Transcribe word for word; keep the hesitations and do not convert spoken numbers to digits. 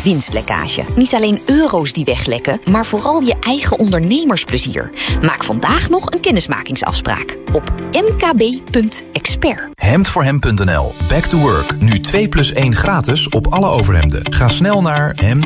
winstlekkage. Niet alleen euro's die weglekken, maar vooral je eigen ondernemersplezier. Maak vandaag nog een kennismakingsafspraak op m k b punt expert. hemd voor hem punt n l. Back to work. Nu twee plus één gratis op alle overhemden. Ga snel naar hemd